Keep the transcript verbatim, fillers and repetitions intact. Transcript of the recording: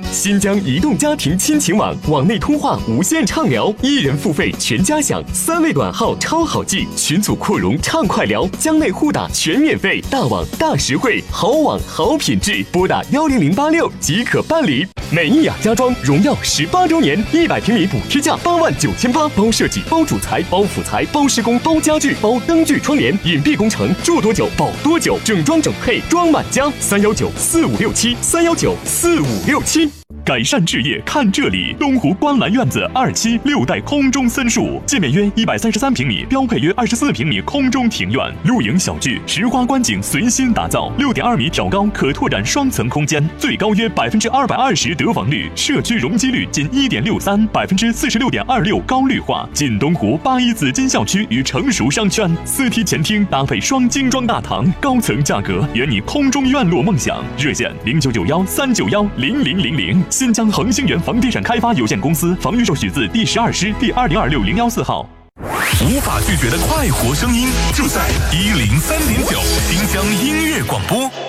新疆移动家庭亲情网，网内通话无限畅聊，一人付费全家享，三位短号超好记，群组扩容畅快聊，疆内互打全免费，大网大实惠，好网好品质，拨打幺零零八六即可办理。美意雅家装荣耀十八周年，一百平米补贴价八万九千八，包设计、包主材、包辅材、包施工、包家具、包灯具窗帘，隐蔽工程，住多久保多久，整装整配装满家。三幺九四五六七，三幺九四五六七。改善置业看这里，东湖观澜院子二期六代空中森墅，界面约一百三十三平米，标配约二十四平米空中庭院，露营小聚，石花观景随心打造，六点二米挑高，可拓展双层空间，最高约百分之二百二十得房率，社区容积率仅一点六三，百分之四十六点二六高绿化，近东湖八一紫金校区与成熟商圈，四梯前厅搭配双精装大堂，高层价格圆你空中院落梦想。热线零九九幺三九幺零零零零。新疆恒星源房地产开发有限公司房预售许字第十二师第二零二六零幺四号。 无法拒绝的快活声音，就在一零三点九新疆音乐广播。